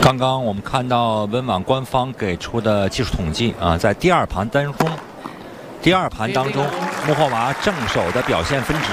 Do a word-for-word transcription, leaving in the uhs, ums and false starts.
刚刚我们看到温网官方给出的技术统计啊，在第二盘当中，第二盘当中，穆霍娃正手的表现分值。